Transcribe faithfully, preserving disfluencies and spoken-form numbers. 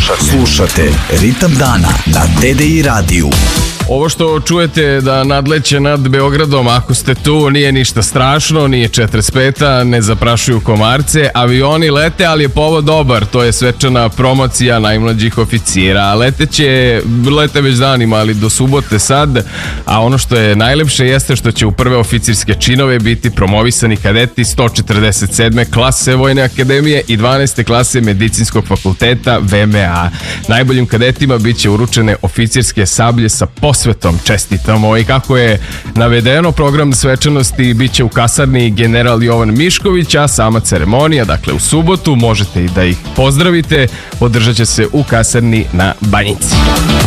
Slušate Ritam dana na T D I radiju. Ovo što čujete da nadleće nad Beogradom, ako ste tu, nije ništa strašno, nije četrdeset peta, ne zaprašuju komarce, avioni lete, ali je povod dobar, to je svečana promocija najmlađih oficira. Leteće, lete već danima, ali do subote sad, a ono što je najlepše jeste što će u prve oficirske činove biti promovisani kadeti sto četrdeset sedme klase Vojne akademije i dvanaeste klase Medicinskog fakulteta V M A. Najboljim kadetima bit će uručene oficirske sablje sa posvetom. Čestitamo. I kako je navedeno, program svečanosti bit će u kasarni General Jovan Mišković, a sama ceremonija, dakle u subotu, možete i da ih pozdravite, održat će se u kasarni na Banjici.